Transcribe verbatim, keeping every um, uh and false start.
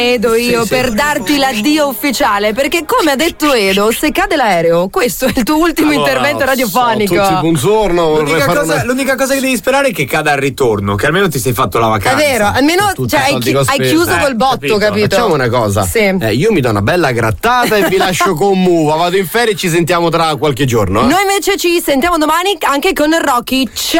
Edo io Sì, per sì. darti l'addio ufficiale, perché come ha detto Edo, se cade l'aereo, questo è il tuo ultimo Allora, intervento radiofonico. Tutti, buongiorno. vorrei L'unica fare cosa, una- l'unica cosa che devi sperare è che cada al ritorno, che almeno ti sei fatto la È vacanza. vero, almeno tutti cioè, i hai, soldi chi- che ho hai speso. chiuso Eh, col botto, capito. capito? Facciamo una cosa. Sì. Eh, io mi do una bella grattata e vi lascio con Muva. Vado in ferie e ci sentiamo tra qualche giorno. Eh? Noi invece ci sentiamo domani anche con Rocky. Ciao!